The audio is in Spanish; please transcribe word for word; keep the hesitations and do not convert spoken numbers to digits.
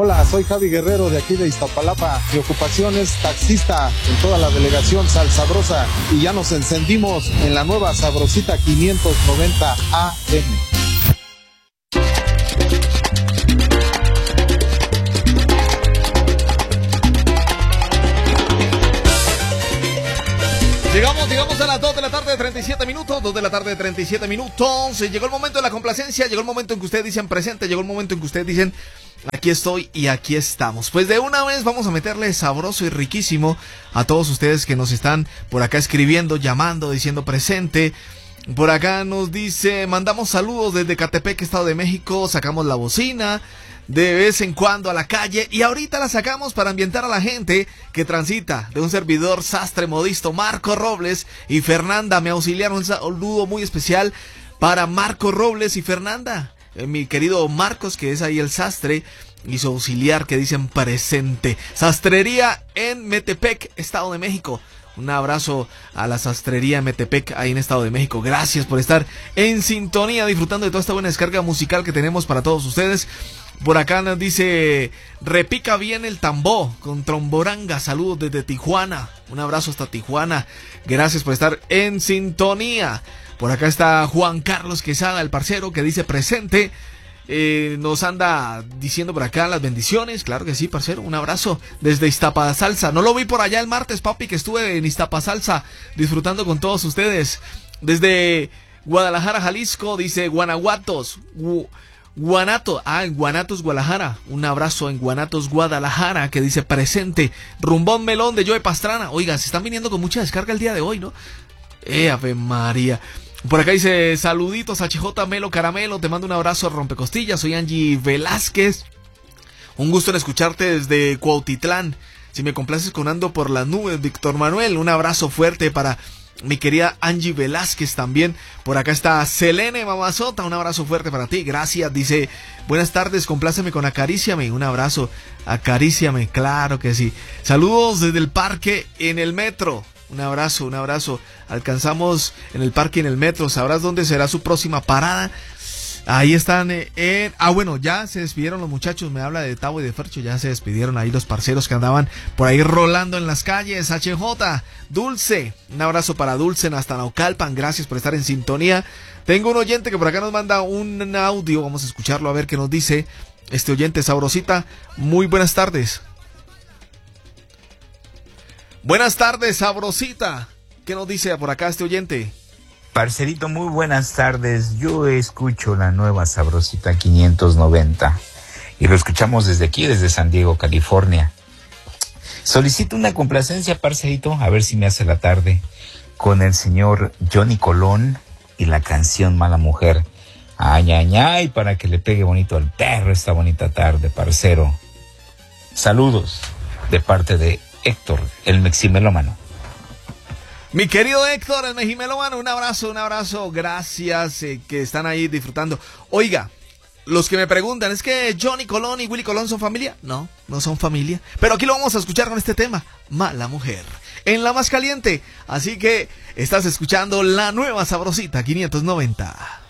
Hola, soy Javi Guerrero de aquí de Iztapalapa. Mi ocupación es taxista en toda la delegación Sal Sabrosa y ya nos encendimos en la nueva Sabrosita quinientos noventa A M. Llegamos, llegamos a las dos de la tarde de treinta y siete minutos, dos de la tarde de treinta y siete minutos. Llegó el momento de la complacencia, llegó el momento en que ustedes dicen presente, llegó el momento en que ustedes dicen aquí estoy y aquí estamos. Pues de una vez vamos a meterle sabroso y riquísimo a todos ustedes que nos están por acá escribiendo, llamando, diciendo presente. Por acá nos dice, mandamos saludos desde Catepec, Estado de México, sacamos la bocina de vez en cuando a la calle y ahorita la sacamos para ambientar a la gente que transita. De un servidor sastre modisto, Marco Robles y Fernanda me auxiliaron. Un saludo muy especial para Marco Robles y Fernanda, eh, mi querido Marcos, que es ahí el sastre, y su auxiliar, que dicen presente. Sastrería en Metepec, Estado de México. Un abrazo a la sastrería Metepec ahí en Estado de México. Gracias por estar en sintonía, disfrutando de toda esta buena descarga musical que tenemos para todos ustedes. Por acá nos dice, repica bien el tambor con Tromboranga. Saludos desde Tijuana. Un abrazo hasta Tijuana. Gracias por estar en sintonía. Por acá está Juan Carlos Quesada, el parcero, que dice presente. Eh, nos anda diciendo por acá las bendiciones. Claro que sí, parcero, un abrazo desde Iztapasalsa. No lo vi por allá el martes, papi, que estuve en Iztapasalsa disfrutando con todos ustedes. Desde Guadalajara, Jalisco, dice Guanajuatos, Gu Guanato, ah, en Guanatos, Guadalajara. Un abrazo en Guanatos, Guadalajara, que dice presente. Rumbón Melón de Joe Pastrana. Oiga, se están viniendo con mucha descarga el día de hoy, ¿no? Eh, Ave María. Por acá dice, saluditos H J Melo Caramelo, te mando un abrazo rompecostillas, soy Angie Velázquez. Un gusto en escucharte desde Cuautitlán. Si me complaces con Ando por las Nubes, Víctor Manuel, un abrazo fuerte para mi querida Angie Velázquez también. Por acá está Selene Mamazota, un abrazo fuerte para ti, gracias. Dice, buenas tardes, compláceme con Acaríciame, un abrazo, Acaríciame, claro que sí. Saludos desde el parque en el metro. Un abrazo, un abrazo. Alcanzamos en el parque, en el metro. ¿Sabrás dónde será su próxima parada? Ahí están. Eh, en... Ah, bueno, ya se despidieron los muchachos. Me habla de Tavo y de Fercho. Ya se despidieron ahí los parceros que andaban por ahí rolando en las calles. H J, Dulce. Un abrazo para Dulce hasta Naucalpan. Gracias por estar en sintonía. Tengo un oyente que por acá nos manda un audio. Vamos a escucharlo a ver qué nos dice este oyente, Sabrosita. Muy buenas tardes. Buenas tardes, Sabrosita. ¿Qué nos dice por acá este oyente? Parcerito, muy buenas tardes. Yo escucho la nueva Sabrosita quinientos noventa y lo escuchamos desde aquí, desde San Diego, California. Solicito una complacencia, parcerito, a ver si me hace la tarde, con el señor Johnny Colón y la canción Mala Mujer. Ay, ay, ay, para que le pegue bonito al perro esta bonita tarde, parcero. Saludos de parte de Héctor, el meximelómano. Mi querido Héctor, el meximelómano, un abrazo, un abrazo, gracias, eh, que están ahí disfrutando. Oiga, los que me preguntan, ¿es que Johnny Colón y Willy Colón son familia? No, no son familia, pero aquí lo vamos a escuchar con este tema, Mala Mujer, en la más caliente. Así que estás escuchando la nueva Sabrosita quinientos noventa.